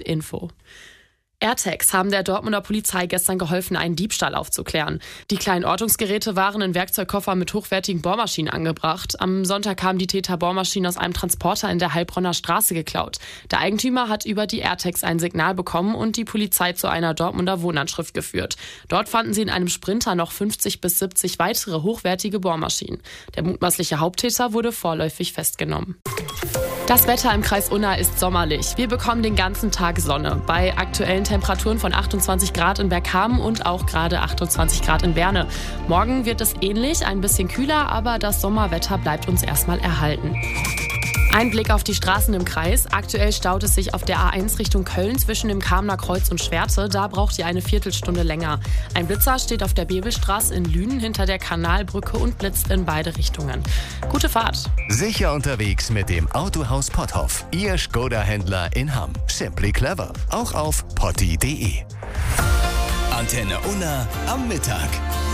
Info. AirTags haben der Dortmunder Polizei gestern geholfen, einen Diebstahl aufzuklären. Die kleinen Ortungsgeräte waren in Werkzeugkoffer mit hochwertigen Bohrmaschinen angebracht. Am Sonntag haben die Täter Bohrmaschinen aus einem Transporter in der Heilbronner Straße geklaut. Der Eigentümer hat über die AirTags ein Signal bekommen und die Polizei zu einer Dortmunder Wohnanschrift geführt. Dort fanden sie in einem Sprinter noch 50 bis 70 weitere hochwertige Bohrmaschinen. Der mutmaßliche Haupttäter wurde vorläufig festgenommen. Das Wetter im Kreis Unna ist sommerlich. Wir bekommen den ganzen Tag Sonne. Bei aktuellen Temperaturen von 28 Grad in Bergkamen und auch gerade 28 Grad in Berne. Morgen wird es ähnlich, ein bisschen kühler, aber das Sommerwetter bleibt uns erstmal erhalten. Ein Blick auf die Straßen im Kreis. Aktuell staut es sich auf der A1 Richtung Köln zwischen dem Kamener Kreuz und Schwerte. Da braucht ihr eine Viertelstunde länger. Ein Blitzer steht auf der Bebelstraße in Lünen hinter der Kanalbrücke und blitzt in beide Richtungen. Gute Fahrt. Sicher unterwegs mit dem Autohaus Potthoff. Ihr Skoda-Händler in Hamm. Simply clever. Auch auf potti.de. Antenne Unna am Mittag.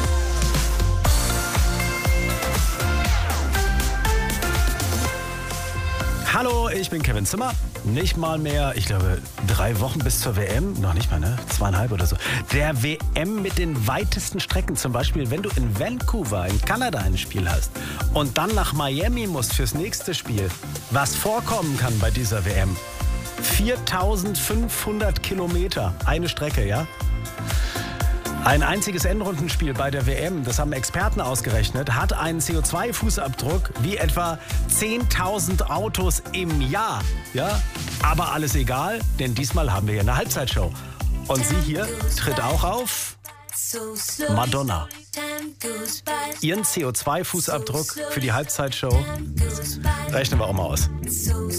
Hallo, ich bin Kevin Zimmer. Nicht mal mehr, ich glaube, 3 Wochen bis zur WM. Noch nicht mal, ne? 2,5 oder so. Der WM mit den weitesten Strecken. Zum Beispiel, wenn du in Vancouver in Kanada ein Spiel hast und dann nach Miami musst fürs nächste Spiel. Was vorkommen kann bei dieser WM. 4.500 Kilometer. Eine Strecke, ja? Ein einziges Endrundenspiel bei der WM, das haben Experten ausgerechnet, hat einen CO2-Fußabdruck wie etwa 10.000 Autos im Jahr. Ja? Aber alles egal, denn diesmal haben wir hier eine Halbzeitshow. Und sie hier tritt auch auf. Madonna. Ihren CO2-Fußabdruck für die Halbzeitshow rechnen wir auch mal aus.